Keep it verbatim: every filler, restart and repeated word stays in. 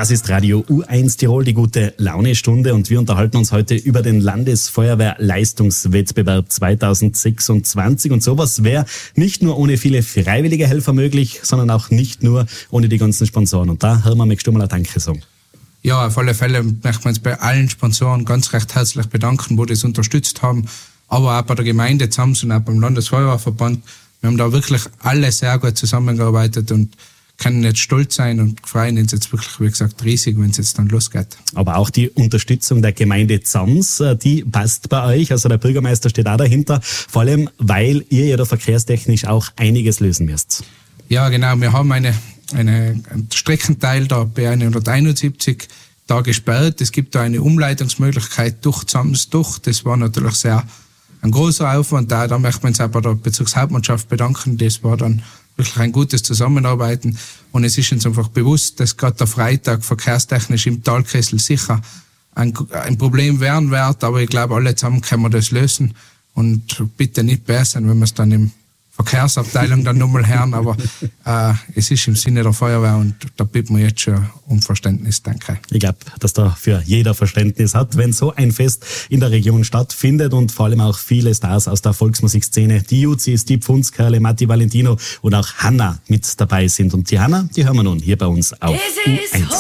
Das ist Radio U eins Tirol, die gute Laune-Stunde, und wir unterhalten uns heute über den Landesfeuerwehr-Leistungswettbewerb zweitausendsechsundzwanzig. Und sowas wäre nicht nur ohne viele freiwillige Helfer möglich, sondern auch nicht nur ohne die ganzen Sponsoren. Und da, Hermann, möchtest du mal ein Danke sagen? Ja, auf alle Fälle möchten wir uns bei allen Sponsoren ganz recht herzlich bedanken, die das unterstützt haben, aber auch bei der Gemeinde Zams und auch beim Landesfeuerwehrverband. Wir haben da wirklich alle sehr gut zusammengearbeitet und können jetzt stolz sein und freuen uns jetzt wirklich, wie gesagt, riesig, wenn es jetzt dann losgeht. Aber auch die Unterstützung der Gemeinde Zams, die passt bei euch. Also der Bürgermeister steht auch dahinter, vor allem, weil ihr ja da verkehrstechnisch auch einiges lösen müsst. Ja, genau. Wir haben eine, eine, einen Streckenteil da B hunderteinundsiebzig da gesperrt. Es gibt da eine Umleitungsmöglichkeit durch Zams durch. Das war natürlich sehr ein großer Aufwand. Da, da möchten wir uns auch bei der Bezirkshauptmannschaft bedanken. Das war dann wirklich ein gutes Zusammenarbeiten, und es ist uns einfach bewusst, dass gerade der Freitag verkehrstechnisch im Talkessel sicher ein, ein Problem werden wird, aber ich glaube, alle zusammen können wir das lösen, und bitte nicht besser sein, wenn wir es dann im Verkehrsabteilung dann nochmal hören, aber äh, es ist im Sinne der Feuerwehr, und da bitten wir jetzt schon um Verständnis, danke. Ich glaube, dass da für jeder Verständnis hat, wenn so ein Fest in der Region stattfindet, und vor allem auch viele Stars aus der Volksmusikszene, die Juzis, die Pfundskerle, Matti Valentino und auch Hanna mit dabei sind. Und die Hanna, die hören wir nun hier bei uns auf U eins.